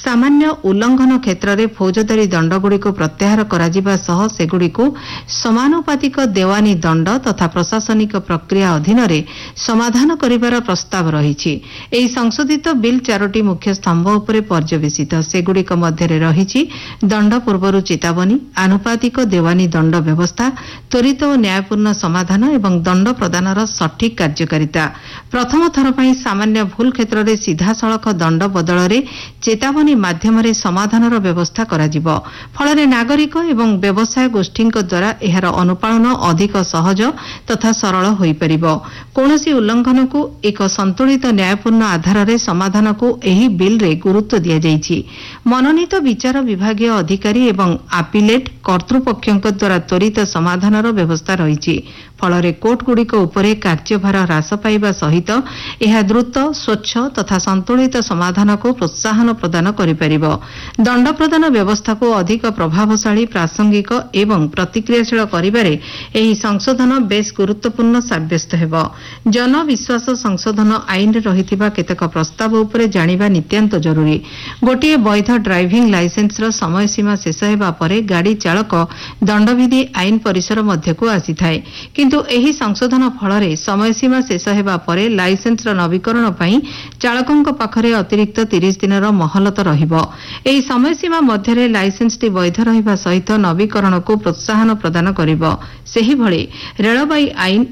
सामान्य उल्लंघन क्षेत्र में फौजदारी दंडगुड़िक प्रत्याहार कराजिबा सह सेगुड़िकु समानुपातिक देवानी दंड तथा प्रशासनिक प्रक्रिया अधीन रे समाधान करिवार प्रस्ताव रहिछि। एही संशोधित बिल 4टी मुख्य स्तंभ उपरे पर्यवेसित। सेगुड़िक मध्यरे रहिछि दंड पूर्वरु चेतावनी, आनुपातिक देवानी दंड व्यवस्था, त्वरित और न्यायपूर्ण समाधान एवं दंड प्रदानर सठिक कार्यकारिता। प्रथम थर पई सामान्य भूल क्षेत्र में सीधासलख दंड बदल में चेतावनी माध्यम समाधानर व्यवस्था कराजिबो। फଳରେ नागरिक एवं व्यवसाय गोष्ठी द्वारा एहार अनुपालन अधिक सहज तथा सरल होई परिबो। कोनोसी उल्लंघन को एक संतुलित न्यायपूर्ण आधार रे समाधान को एही बिल रे गुरुत्व दिया जाइछि। मनोनीत विचार विभागीय अधिकारी एवं आपिलेट कर्तृपक्षक द्वारा त्वरित समाधानर व्यवस्था रहिछि। फଳରେ कोर्टगुड़िक उपरे कार्यभार ह्रास पाइबा सहित यह द्रुत, स्वच्छ तथा संतुलित समाधान को प्रोत्साहन प्रदान करिपारिबो। दंड प्रदान व्यवस्था को अधिक प्रभावशाली, प्रासंगिक एवं प्रतिक्रियाशील करिबारे एही संशोधन बेस गुरुत्वपूर्ण साब्यस्त हेबो। जनविश्वास संशोधन आईन रे रहिथिबा केतेक प्रस्ताव उपरे जानिबा नित्यांत जरूरी। गोटिए वैध ड्राइविंग लाइसेंस रो समय सीमा शेष हेबा परे गाड़ी चालक दंडविधि आईन परिसर मध्यकू आसीथाय। किंतु एही संशोधन फଳରେ समय सीमा शेष हेबा परे लाइसेंस रो नवीकरण पई चालकंक पाखरे अतिरिक्त 30 दिनर महलत रहिबो। एही समय सीमा मध्यरे लाइसेंसटी वैध रहिबा सहित नवीकरण को प्रोत्साहन प्रदान करिबो। सेही भଳି रेलबाई आईन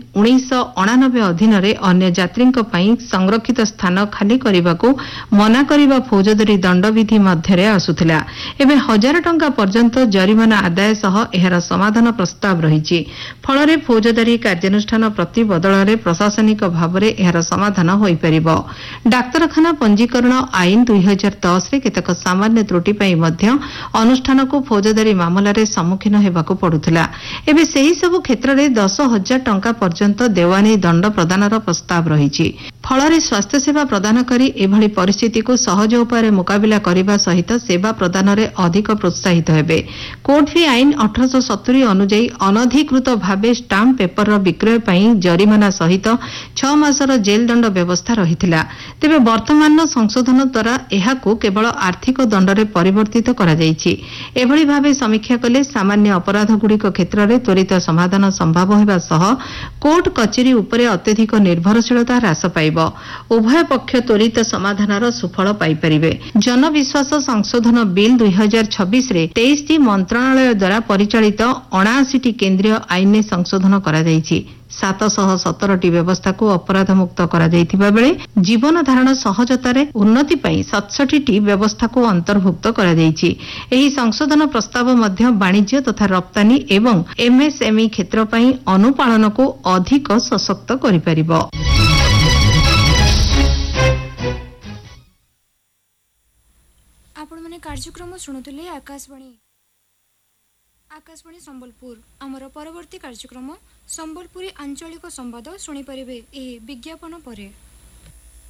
1989 अधीन रे अन्य यात्रींक पई संरक्षित स्थान खाली करबाकू मना करिबा फौजदारी दंडविधि मध्यरे आसुथिला। एबे 1000 टंका पर्यंत जरिमाना आदाय सह एहार समाधान प्रस्ताव रहिछि। फଳରେ फौजदारी कार्यानुष्ठान प्रति बदଳରେ प्रशासनिक भावरे एहार समाधान होई परिबो। डाक्तरखाना पंजीकरण आईन 2010 रे केतक सामान्य त्रुटि पई मध्य अनुष्ठान को फौजदारी मामला रे सम्मुखीन हेबाकू पडुथिला। एबे सेही सब क्षेत्र रे 10,000 टंका पर्यंत देवानी दंड प्रदानर प्रस्ताव रहिछि। फଳରେ स्वास्थ्य सेवा प्रदानकारी एभଳି परिस्थिति को सहज उपाय मुकाबिला करने सहित सेवा प्रदान रे अधिक प्रोत्साहित हेबे। कोर्ट फी आईन 1870 अनुଯାयी अनधिकृत भावे स्टाम्प पेपर विक्रय पई जरिमाना सहित 6 मासर जेल दंड व्यवस्था रहिथिला। तेबे वर्तमान संशोधन द्वारा एहाकू केवल आर्थिक दंड रे परिवर्तित करा जाइछि। एभଳି भावे समीक्षा कले सामान्य अपराध गुड़िक क्षेत्र में त्वरित समाधान संभव होगा सह कोर्ट कचेरी उपरे अत्यधिक निर्भरशीलता ह्रास पाइब। उभय पक्ष त्वरित समाधानर सुफल पाइपारिबे। जनविश्वास संशोधन बिल 2026 रे 23टी मंत्रणालय द्वारा परिचालित 79टी केंद्रीय आईन संशोधन करा जाइछि। 717टी व्यवस्था को अपराध मुक्त करा जाइथिबा बेले जीवन धारण सहजतारे उन्नति पई 67टी व्यवस्था को अंतर्भुक्त करा जाइछि। एही संशोधन प्रस्ताव मध्य वाणिज्य तथा रप्तानी एवं एमएसएमई क्षेत्र पई अनुपालन को अधिक सशक्त करि परिबो। आपण माने कार्यक्रम शुणुतले आकाशवाणी संबलपुर। आमर परवर्ती कार्यक्रम संबलपुरी आंचलिक संवाद शुणी परिबे एही विज्ञापन परे।